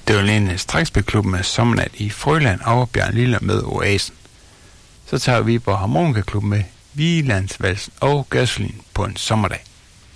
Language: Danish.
Det var en stræksbækklub med sommernat i Frøland og Bjørn Lille med Oasen. Så tager vi på Harmonikaklub med Vigelandsvalsen og Gasolin på en sommerdag.